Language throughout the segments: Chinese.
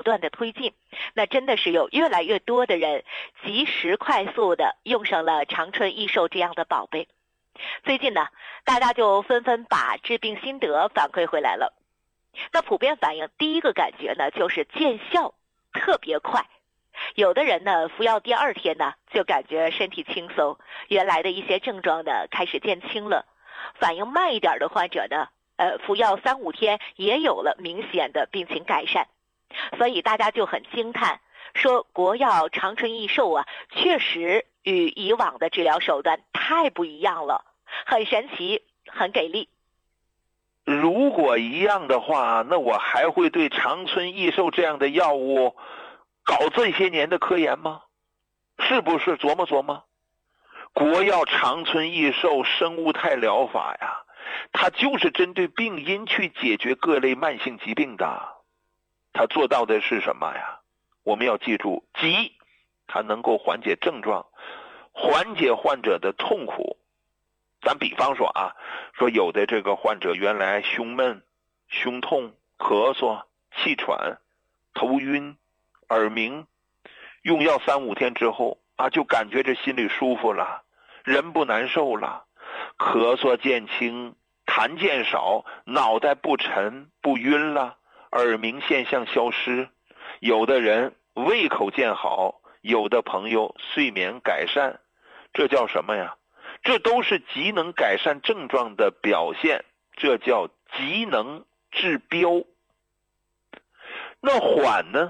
断的推进，那真的是有越来越多的人及时快速的用上了长春益寿这样的宝贝。最近呢，大家就纷纷把治病心得反馈回来了。那普遍反映第一个感觉呢，就是见效特别快。有的人呢，服药第2天呢，就感觉身体轻松，原来的一些症状呢开始减轻了。反应慢一点的患者呢，服药3-5天也有了明显的病情改善。所以大家就很惊叹，说国药长春益寿啊，确实与以往的治疗手段太不一样了，很神奇，很给力。 如果一样的话，那我还会对长春益寿这样的药物搞这些年的科研吗？是不是琢磨琢磨？国药长春益寿生物态疗法呀，它就是针对病因去解决各类慢性疾病的。它做到的是什么呀？我们要记住，急，它能够缓解症状，缓解患者的痛苦。咱比方说啊，说有的这个患者原来胸闷、胸痛、咳嗽、气喘、头晕、耳鸣，用药3-5天之后啊，就感觉这心里舒服了，人不难受了，咳嗽渐轻，痰渐少，脑袋不沉不晕了，耳鸣现象消失，有的人胃口渐好，有的朋友睡眠改善。这叫什么呀？这都是急能改善症状的表现，这叫急能治标。那缓呢？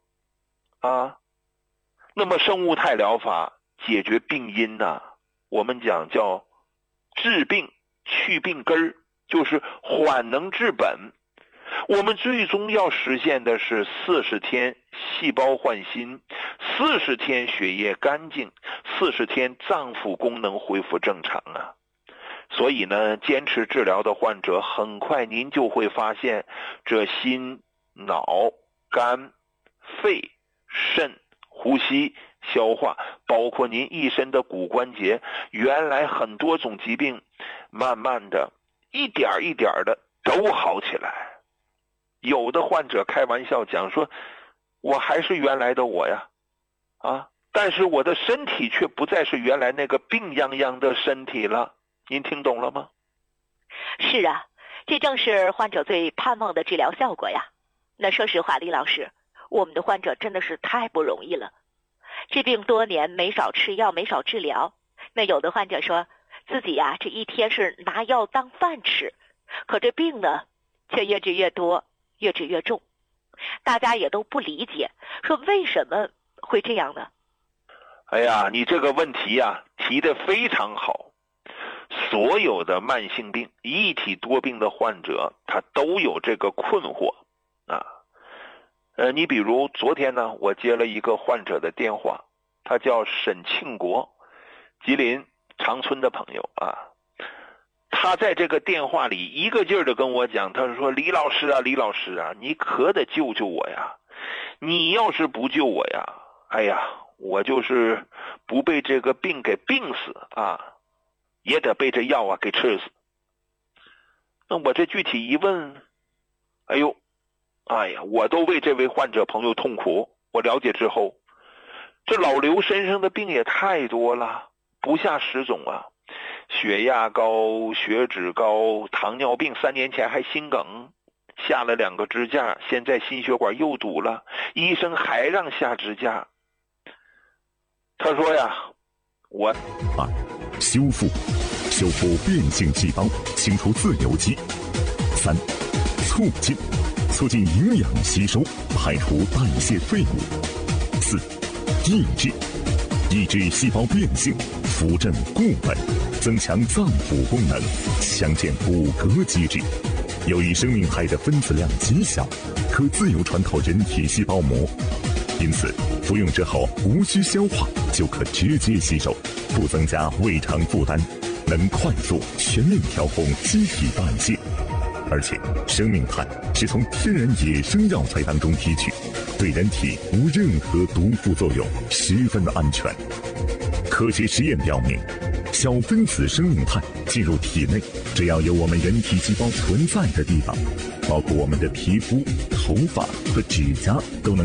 那么生物态疗法解决病因呢，我们讲叫治病去病根儿，就是缓能治本。我们最终要实现的是40天细胞换新，40天血液干净，40天脏腑功能恢复正常啊。所以呢，坚持治疗的患者，很快您就会发现，这心、脑、肝、肺、肾、呼吸、消化，包括您一身的骨关节，原来很多种疾病，慢慢的一点一点的都好起来。有的患者开玩笑讲说，我还是原来的我呀，但是我的身体却不再是原来那个病殃殃的身体了。您听懂了吗？ 是啊，这正是患者最盼望的治疗效果呀。那说实话，李老师，我们的患者真的是太不容易了，治病多年，没少吃药，没少治疗。那有的患者说自己呀，这一天是拿药当饭吃，可这病呢却越治越多，越治越重。大家也都不理解，说为什么会这样呢？ 哎呀，你这个问题呀，提得非常好。所有的慢性病、一体多病的患者，他都有这个困惑啊。你比如昨天呢，我接了一个患者的电话，他叫沈庆国，吉林长春的朋友啊。他在这个电话里一个劲儿的跟我讲，他说李老师啊，你可得救救我呀，你要是不救我呀，哎呀，我就是不被这个病给病死啊，也得被这药啊给吃死。那我这具体一问，哎呀，我都为这位患者朋友痛苦。我了解之后，这老刘身上的病也太多了，不下10种啊。血压高、血脂高、糖尿病，3年前还心梗，下了2个支架，现在心血管又堵了，医生还让下支架。他说呀，我 2. 修复变性细胞，清除自由基。3. 促进营养吸收，排除代谢废物。4. 抑制细胞变性，扶正固本，增强脏腑功能，强健骨骼机制。由于生命态的分子量极小，可自由穿透人体细胞膜，因此服用之后无需消化就可直接吸收，不增加胃肠负担，能快速全面调控机体代谢。而且生命肽是从天然野生药材当中提取，对人体无任何毒副作用，十分的安全。科学实验表明，小分子生命肽进入体内，只要有我们人体细胞存在的地方，包括我们的皮肤、头发和指甲，都能